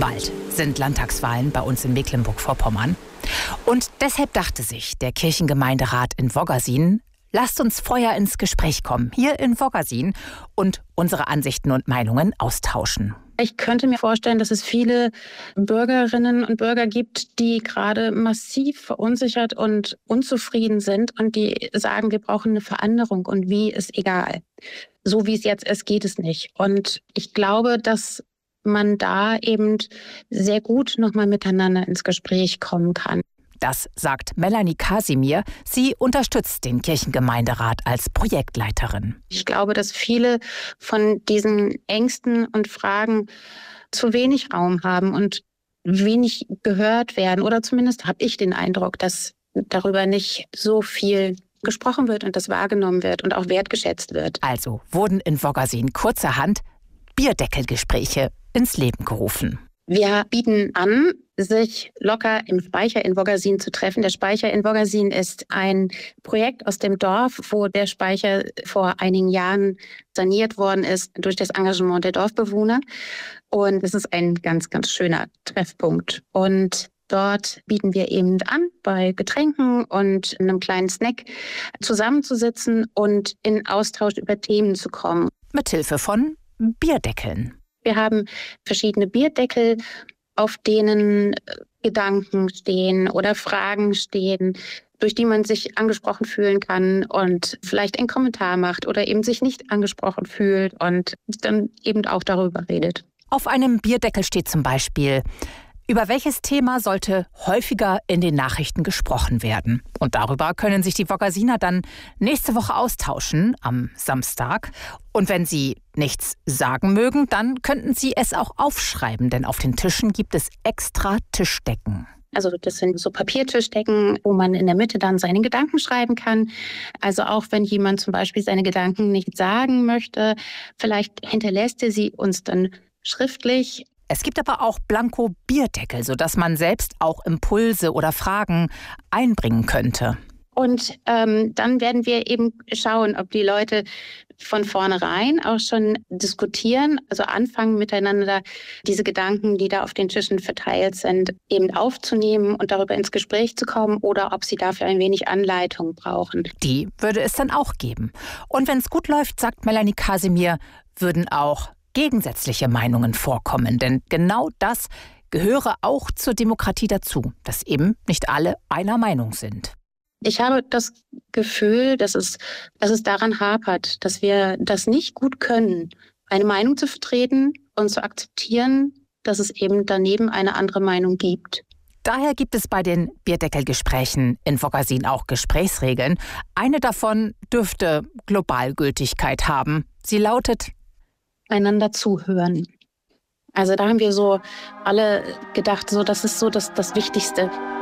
Bald sind Landtagswahlen bei uns in Mecklenburg-Vorpommern. Und deshalb dachte sich der Kirchengemeinderat in Woggersien, lasst uns vorher ins Gespräch kommen, hier in Woggersien, und unsere Ansichten und Meinungen austauschen. Ich könnte mir vorstellen, dass es viele Bürgerinnen und Bürger gibt, die gerade massiv verunsichert und unzufrieden sind und die sagen, wir brauchen eine Veränderung und wie ist egal. So wie es jetzt ist, geht es nicht. Und ich glaube, dass man da eben sehr gut nochmal miteinander ins Gespräch kommen kann. Das sagt Melanie Kasimir. Sie unterstützt den Kirchengemeinderat als Projektleiterin. Ich glaube, dass viele von diesen Ängsten und Fragen zu wenig Raum haben und wenig gehört werden. Oder zumindest habe ich den Eindruck, dass darüber nicht so viel gesprochen wird und das wahrgenommen wird und auch wertgeschätzt wird. Also wurden in Woggersien kurzerhand Bierdeckelgespräche ins Leben gerufen. Wir bieten an, sich locker im Speicher in Woggersien zu treffen. Der Speicher in Woggersien ist ein Projekt aus dem Dorf, wo der Speicher vor einigen Jahren saniert worden ist durch das Engagement der Dorfbewohner. Und es ist ein ganz, ganz schöner Treffpunkt. Und dort bieten wir eben an, bei Getränken und einem kleinen Snack zusammenzusitzen und in Austausch über Themen zu kommen. Mithilfe von Bierdeckeln. Wir haben verschiedene Bierdeckel, auf denen Gedanken stehen oder Fragen stehen, durch die man sich angesprochen fühlen kann und vielleicht einen Kommentar macht oder eben sich nicht angesprochen fühlt und dann eben auch darüber redet. Auf einem Bierdeckel steht zum Beispiel: Über welches Thema sollte häufiger in den Nachrichten gesprochen werden? Und darüber können sich die Woggersiner dann nächste Woche austauschen, am Samstag. Und wenn Sie nichts sagen mögen, dann könnten Sie es auch aufschreiben, denn auf den Tischen gibt es extra Tischdecken. Also das sind so Papiertischdecken, wo man in der Mitte dann seine Gedanken schreiben kann. Also auch wenn jemand zum Beispiel seine Gedanken nicht sagen möchte, vielleicht hinterlässt er sie uns dann schriftlich. Es gibt aber auch Blanko-Bierdeckel, sodass man selbst auch Impulse oder Fragen einbringen könnte. Und dann werden wir eben schauen, ob die Leute von vornherein auch schon diskutieren, also anfangen miteinander diese Gedanken, die da auf den Tischen verteilt sind, eben aufzunehmen und darüber ins Gespräch zu kommen oder ob sie dafür ein wenig Anleitung brauchen. Die würde es dann auch geben. Und wenn es gut läuft, sagt Melanie Kasimir, würden auch gegensätzliche Meinungen vorkommen. Denn genau das gehöre auch zur Demokratie dazu, dass eben nicht alle einer Meinung sind. Ich habe das Gefühl, dass es daran hapert, dass wir das nicht gut können, eine Meinung zu vertreten und zu akzeptieren, dass es eben daneben eine andere Meinung gibt. Daher gibt es bei den Bierdeckelgesprächen in Woggersien auch Gesprächsregeln. Eine davon dürfte Globalgültigkeit haben. Sie lautet: Einander zuhören. Also da haben wir so alle gedacht, so das ist so das Wichtigste.